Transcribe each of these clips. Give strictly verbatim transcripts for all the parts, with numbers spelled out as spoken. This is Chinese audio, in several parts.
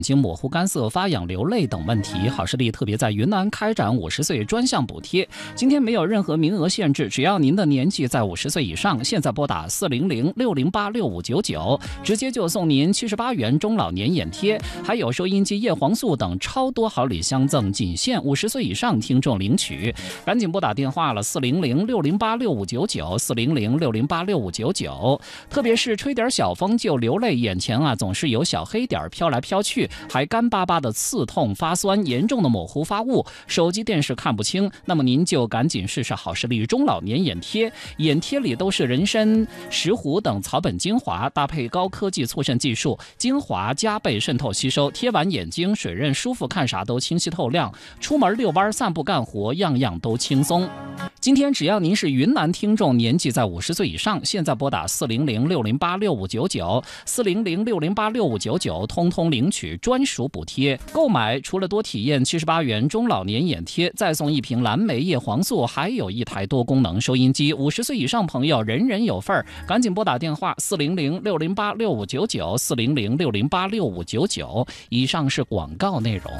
睛模糊、干涩、发痒、流泪等问题，好视力特别在云南开展五十岁专项补贴。今天没有任何名额限制，只要您的年纪在五十岁以上，现在拨打四零零六零八六五九九，直接就送您七十八元中老年眼贴，还有收音机、叶黄素等超多好礼相赠，仅限五十岁以上听众领取。赶紧拨打电话了，四零零六零八六五九九，四零零六零八六五九九。特别是吹点小风就流泪，眼前啊总是有小黑点飘来飘去。还干巴巴的刺痛、发酸，严重的模糊发物，手机、电视看不清，那么您就赶紧试试好视力中老年眼贴。眼贴里都是人参、石斛等草本精华，搭配高科技促渗技术，精华加倍渗透吸收，贴完眼睛水润舒服，看啥都清晰透亮。出门遛弯、散步、干活，样样都轻松。今天只要您是云南听众，年纪在五十岁以上，现在拨打四零零六零八六五九九，四零零六零八六五九九，通通领取专属补贴。购买除了多体验七十八元中老年眼贴，再送一瓶蓝莓叶黄素，还有一台多功能收音机。五十岁以上朋友人人有份儿，赶紧拨打电话四零零六零八六五九九，四零零六零八六五九九。以上是广告内容。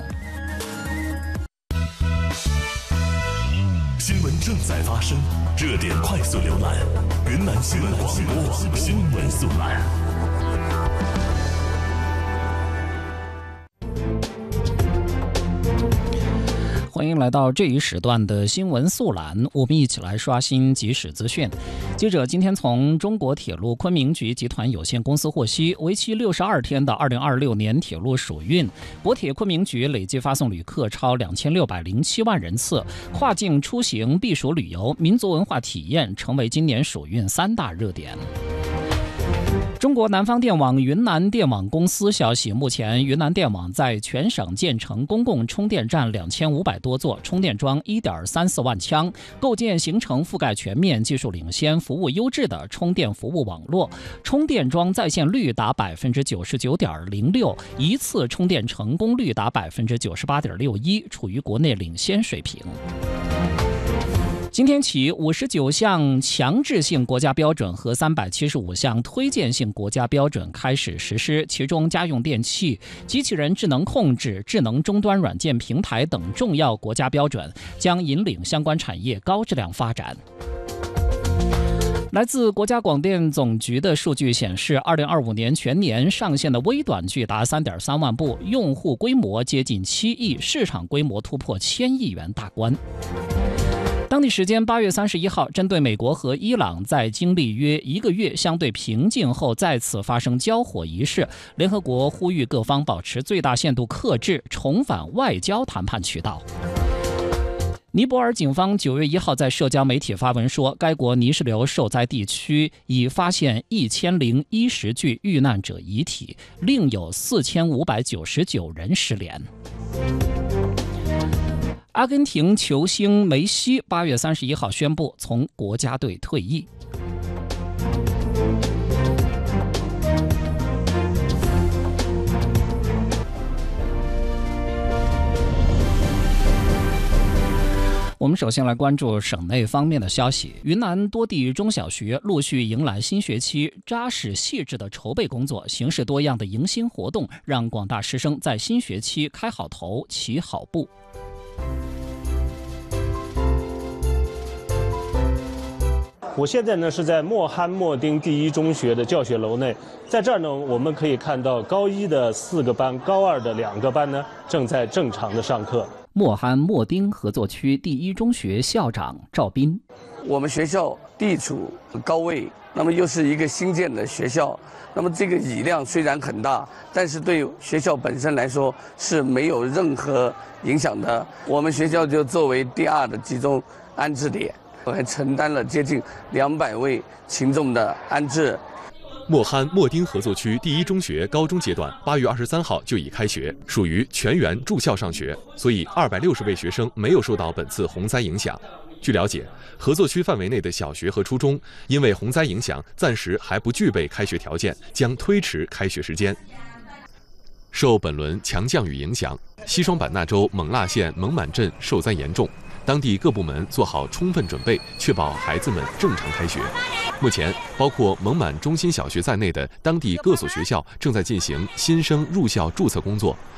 新闻正在发生，热点快速浏览，云南新闻广播新闻速览。 欢迎来到这一时段的新闻速览，我们一起来刷新即时资讯。记者今天从中国铁路昆明局集团有限公司获悉，为期六十二天的二零二六年铁路暑运，国铁昆明局累计发送旅客超两千六百零七万人次，跨境出行、避暑旅游、民族文化体验成为今年暑运三大热点。中国南方电网云南电网公司消息，目前云南电网在全省建成公共充电站两千五百多座，充电桩一点三四万枪，构建形成覆盖全面、技术领先、服务优质的充电服务网络。充电桩在线率达百分之九十九点零六，一次充电成功率达百分之九十八点六一，处于国内领先水平。今天起，五十九项强制性国家标准和三百七十五项推荐性国家标准开始实施，其中家用电器、机器人智能控制、智能终端软件平台等重要国家标准将引领相关产业高质量发展。来自国家广电总局的数据显示，二零二五年全年上线的微短剧达三点三万部，用户规模接近七亿，市场规模突破千亿元大关。当地时间八月三十一号，针对美国和伊朗在经历约一个月相对平静后再次发生交火一事，联合国呼吁各方保持最大限度克制，重返外交谈判渠道。尼泊尔警方九月一号在社交媒体发文说，该国泥石流受灾地区已发现一千零一十具遇难者遗体，另有四千五百九十九人失联。阿根廷球星梅西八月三十一号宣布从国家队退役。我们首先来关注省内方面的消息。云南多地中小学陆续迎来新学期，扎实细致的筹备工作，形式多样的迎新活动，让广大师生在新学期开好头、起好步。 我现在呢是在莫罕默丁第一中学的教学楼内，在这儿呢我们可以看到高一的四个班，高二的两个班呢正在正常的上课。 莫罕默丁合作区第一中学校长赵斌， 我们学校地处高位，那么又是一个新建的学校，那么这个雨量虽然很大，但是对学校本身来说是没有任何影响的。我们学校就作为第二的集中安置点，我还承担了接近两百位群众的安置。 莫罕默丁合作区第一中学高中阶段八月二十三号就已开学，属于全员住校上学，所以二百六十位学生没有受到本次洪灾影响。据了解，合作区范围内的小学和初中因为洪灾影响，暂时还不具备开学条件，将推迟开学时间。受本轮强降雨影响，西双版纳州勐腊县勐满镇受灾严重。当地各部门做好充分准备，确保孩子们正常开学。目前，包括勐满中心小学在内的当地各所学校正在进行新生入校注册工作，